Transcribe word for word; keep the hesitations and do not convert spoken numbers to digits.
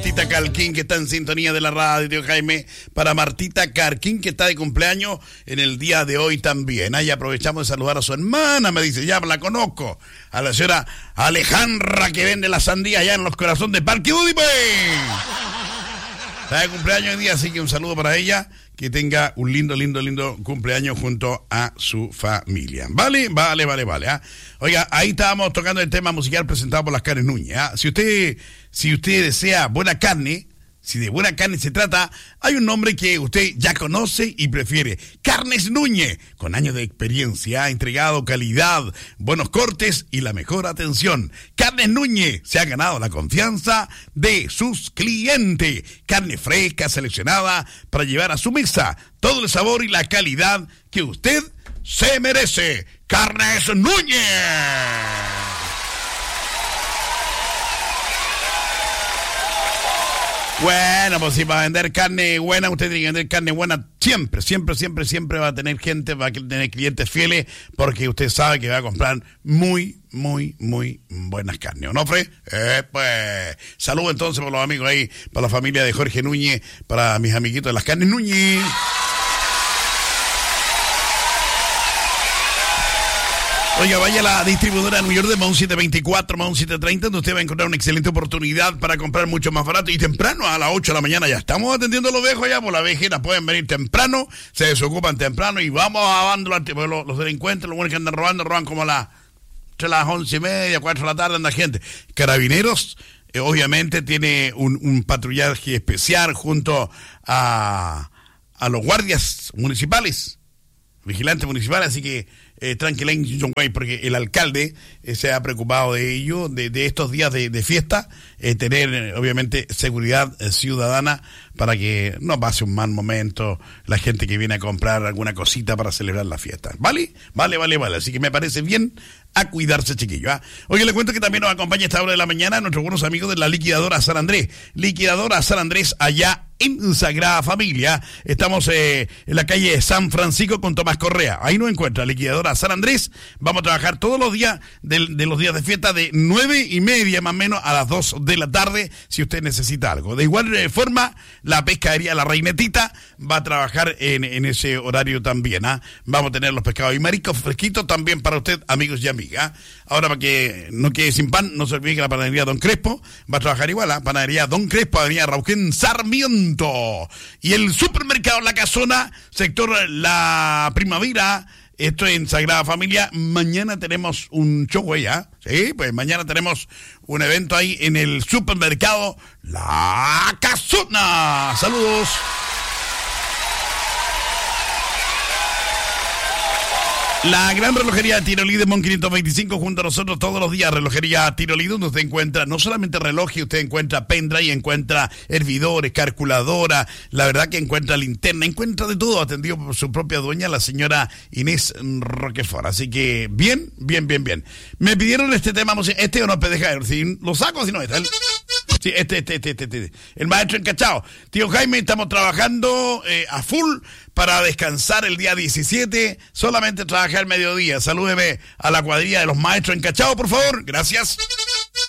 Martita Carquín, que está en sintonía de la radio, tío Jaime. Para Martita Carquín, que está de cumpleaños en el día de hoy también. Ahí aprovechamos de saludar a su hermana, me dice, ya la conozco. A la señora Alejandra, que vende la sandía allá en los corazones de Parque Udipe. Está de cumpleaños hoy día, así que un saludo para ella. Que tenga un lindo, lindo, lindo cumpleaños junto a su familia. ¿Vale? Vale, vale, vale. ¿eh? Oiga, ahí estábamos tocando el tema musical presentado por las Carnes Núñez. ¿eh? Si usted, si usted desea buena carne, si de buena carne se trata, hay un nombre que usted ya conoce y prefiere. Carnes Núñez, con años de experiencia, ha entregado calidad, buenos cortes y la mejor atención. Carnes Núñez se ha ganado la confianza de sus clientes. Carne fresca, seleccionada para llevar a su mesa. Todo el sabor y la calidad que usted se merece. Carnes Núñez. Bueno, pues si va a vender carne buena, usted tiene que vender carne buena siempre, siempre, siempre, siempre va a tener gente, va a tener clientes fieles, porque usted sabe que va a comprar muy, muy, muy buenas carnes, ¿o no, Fred? Eh, pues, saludos entonces para los amigos ahí, para la familia de Jorge Núñez, para mis amiguitos de las Carnes Núñez. Oiga, vaya a la distribuidora New York de Mount siete veinticuatro, Mount siete treinta, donde usted va a encontrar una excelente oportunidad para comprar mucho más barato y temprano, a las ocho de la mañana. Ya estamos atendiendo a los viejos ya, por la vejera pueden venir temprano, se desocupan temprano y vamos abandonando los, los delincuentes, los buenos que andan robando, roban como a las, entre las once y media, cuatro de la tarde, anda gente. Carabineros, eh, obviamente, tiene un, un patrullaje especial junto a, a los guardias municipales, vigilantes municipales, así que Eh, tranquila, porque el alcalde eh, se ha preocupado de ello, de, de estos días de, de fiesta, eh, tener eh, obviamente seguridad eh, ciudadana para que no pase un mal momento la gente que viene a comprar alguna cosita para celebrar la fiesta. ¿Vale? Vale, vale, vale. Así que me parece bien a cuidarse, chiquillo. ¿eh? Oye, le cuento que también nos acompaña a esta hora de la mañana nuestros buenos amigos de la Liquidadora San Andrés. Liquidadora San Andrés, allá en Sagrada Familia. Estamos eh, en la calle San Francisco con Tomás Correa. Ahí nos encuentra Liquidadora San Andrés. Vamos a trabajar todos los días de, de los días de fiesta de nueve y media más o menos a las dos de la tarde si usted necesita algo. De igual forma, la pescadería La Reinetita va a trabajar en, en ese horario también. ¿eh? Vamos a tener los pescados y mariscos fresquitos también para usted, amigos y amigas. Ahora, para que no quede sin pan, no se olvide que la panadería Don Crespo va a trabajar igual. ¿eh? Panadería Don Crespo, avenida Rauquén Sarmiento. Y el supermercado La Casona, sector La Primavera, esto en Sagrada Familia. Mañana tenemos un show allá, sí, pues mañana tenemos un evento ahí en el supermercado La Casona. Saludos. La gran relojería Tirolí de Mon quinientos veinticinco junto a nosotros todos los días. Relojería Tirolí, donde usted encuentra no solamente relojes, usted encuentra pendrive, encuentra hervidores, calculadora, la verdad que encuentra linterna, encuentra de todo, atendido por su propia dueña, la señora Inés Roquefort. Así que bien, bien, bien, bien. Me pidieron este tema, este o no, deja, si lo saco, si no, está el... Sí, este, este, este, este, este, el maestro encachado. Tío Jaime, estamos trabajando eh, a full para descansar el día diecisiete, solamente trabajar al mediodía. Salúdeme a la cuadrilla de los maestros encachados, por favor. Gracias.